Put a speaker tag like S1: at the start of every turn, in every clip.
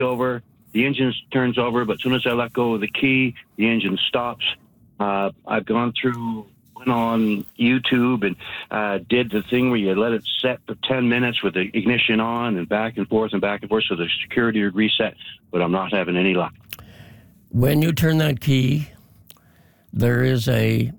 S1: over, the engine turns over, but as soon as I let go of the key, the engine stops. I've gone through, went on YouTube and did the thing where you let it set for 10 minutes with the ignition on and back and forth so the security would reset, but I'm not having any luck.
S2: When you turn that key, there is a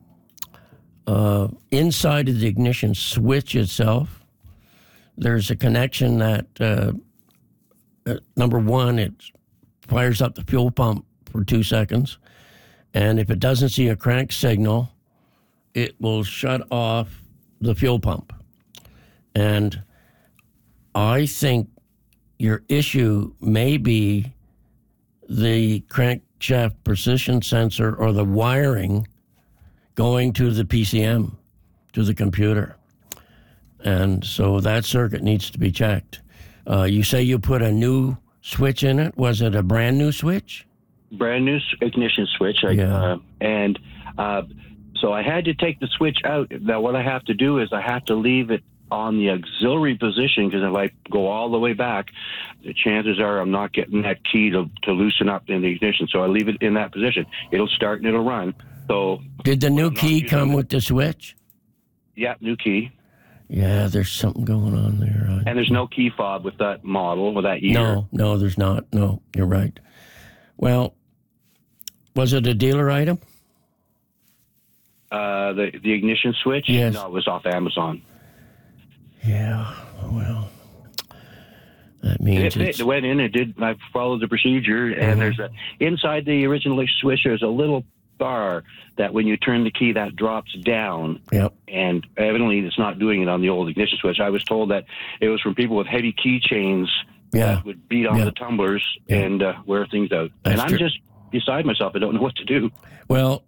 S2: inside of the ignition switch itself, there's a connection that, number one, it fires up the fuel pump for 2 seconds, and if it doesn't see a crank signal, it will shut off the fuel pump. And I think your issue may be the crankshaft position sensor or the wiring going to the PCM, to the computer. And so that circuit needs to be checked. You say you put a new switch in it. Was it a brand new switch?
S1: Brand new ignition switch. So I had to take the switch out. Now what I have to do is I have to leave it on the auxiliary position, because if I go all the way back, the chances are I'm not getting that key to loosen up in the ignition. So I leave it in that position. It'll start and it'll run. So
S2: did the new key come with the switch?
S1: Yeah, new key.
S2: Yeah, there's something going on there.
S1: And there's no key fob with that model, with that year.
S2: No, there's not. No, you're right. Well, was it a dealer item?
S1: The ignition switch?
S2: Yes.
S1: No, it was off Amazon.
S2: Yeah, well, that means
S1: it went in. It did. I followed the procedure, and there's inside the original switch. There's a little bar that when you turn the key, that drops down.
S2: Yep.
S1: And evidently, it's not doing it on the old ignition switch. I was told that it was from people with heavy keychains that would beat on the tumblers and wear things out.
S2: That's
S1: I'm just beside myself. I don't know what to do.
S2: Well,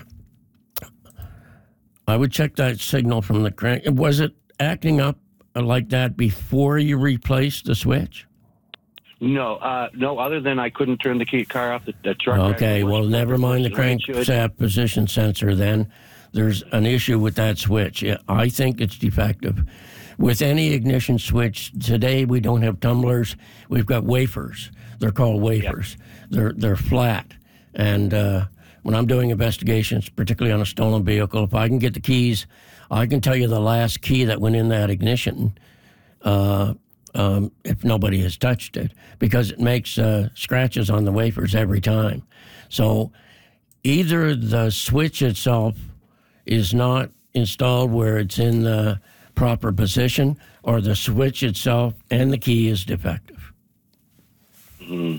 S2: I would check that signal from the crank. Was it acting up like that before you replaced the switch?
S1: No, other than I couldn't turn the car off the truck.
S2: Okay, well, never mind the crankshaft position sensor then. There's an issue with that switch. I think it's defective. With any ignition switch, today we don't have tumblers. We've got wafers. They're called wafers. Yep. They're flat. And when I'm doing investigations, particularly on a stolen vehicle, if I can get the keys, I can tell you the last key that went in that ignition if nobody has touched it, because it makes scratches on the wafers every time. So either the switch itself is not installed where it's in the proper position, or the switch itself and the key is defective.
S1: Mm-hmm.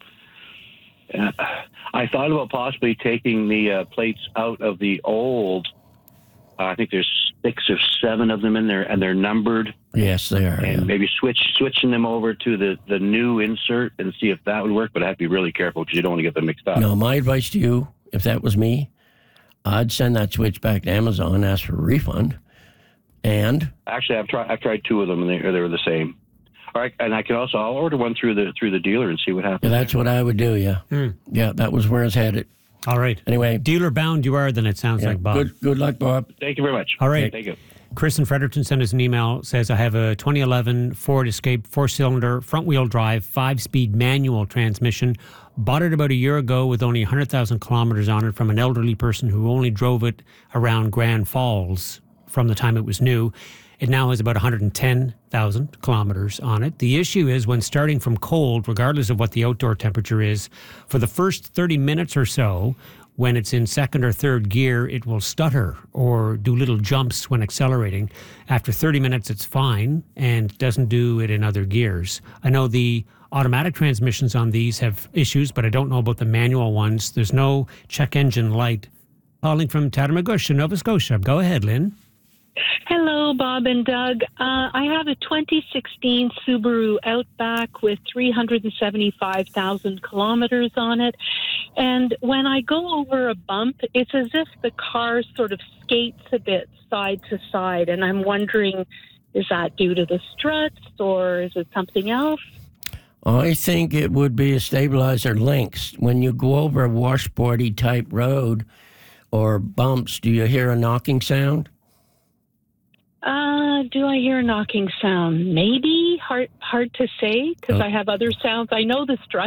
S1: I thought about possibly taking the plates out of the old. I think there's 6 or 7 of them in there, and they're numbered.
S2: Yes, they are.
S1: And maybe switching them over to the new insert and see if that would work. But I have to be really careful because you don't want to get them mixed up.
S2: No, my advice to you, if that was me, I'd send that switch back to Amazon and ask for a refund. And
S1: actually, I've tried 2 of them, and they were the same. All right, and I'll order one through the dealer and see what happens.
S2: Yeah, that's what I would do. Yeah, yeah, that was where it's headed.
S3: All right.
S2: Anyway,
S3: dealer bound you are. Then it sounds like Bob.
S2: Good luck, Bob.
S1: Thank you very much.
S3: All right.
S1: Thank you.
S3: Chris in Fredericton sent us an email. Says I have a 2011 Ford Escape 4-cylinder front-wheel drive 5-speed manual transmission. Bought it about a year ago with only 100,000 kilometers on it from an elderly person who only drove it around Grand Falls from the time it was new. It now has about 110,000 kilometers on it. The issue is when starting from cold, regardless of what the outdoor temperature is, for the first 30 minutes or so, when it's in second or third gear, it will stutter or do little jumps when accelerating. After 30 minutes, it's fine and doesn't do it in other gears. I know the automatic transmissions on these have issues, but I don't know about the manual ones. There's no check engine light. Calling from Tatamagusha, Nova Scotia. Go ahead, Lynn.
S4: Hello, Bob and Doug. I have a 2016 Subaru Outback with 375,000 kilometers on it. And when I go over a bump, it's as if the car sort of skates a bit side to side. And I'm wondering, is that due to the struts or is it something else?
S2: I think it would be a stabilizer links. When you go over a washboardy type road or bumps, do you hear a knocking sound?
S4: Do I hear a knocking sound? Maybe. Hard to say because I have other sounds. I know the